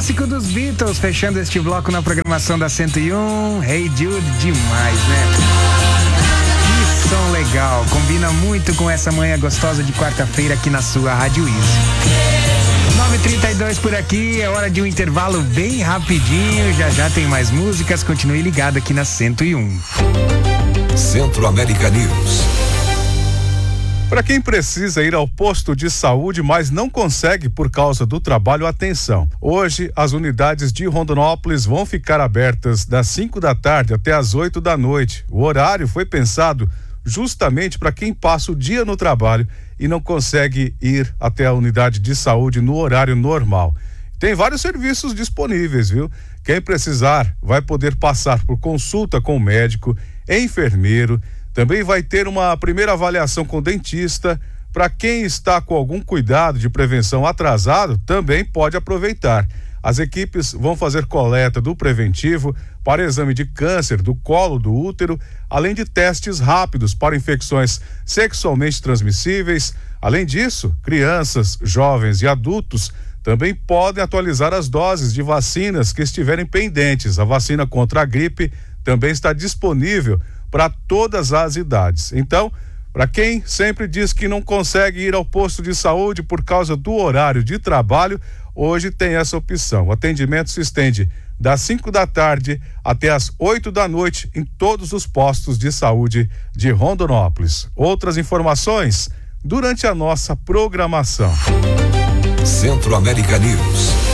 clássico dos Beatles, fechando este bloco na programação da 101. Hey Jude, demais, né? Que som legal, combina muito com essa manhã gostosa de quarta-feira aqui na sua Rádio Easy. 9h32 por aqui, é hora de um intervalo bem rapidinho. Já tem mais músicas, continue ligado aqui na 101. Centro-América News. Para quem precisa ir ao posto de saúde, mas não consegue por causa do trabalho, atenção. Hoje, as unidades de Rondonópolis vão ficar abertas das 5 da tarde até as 8 da noite. O horário foi pensado justamente para quem passa o dia no trabalho e não consegue ir até a unidade de saúde no horário normal. Tem vários serviços disponíveis, viu? Quem precisar vai poder passar por consulta com o médico, enfermeiro. Também vai ter uma primeira avaliação com o dentista. Para quem está com algum cuidado de prevenção atrasado, também pode aproveitar. As equipes vão fazer coleta do preventivo para exame de câncer do colo do útero, além de testes rápidos para infecções sexualmente transmissíveis. Além disso, crianças, jovens e adultos também podem atualizar as doses de vacinas que estiverem pendentes. A vacina contra a gripe também está disponível para todas as idades. Então, para quem sempre diz que não consegue ir ao posto de saúde por causa do horário de trabalho, hoje tem essa opção. O atendimento se estende das 5 da tarde até as 8 da noite em todos os postos de saúde de Rondonópolis. Outras informações durante a nossa programação. Centro-América News.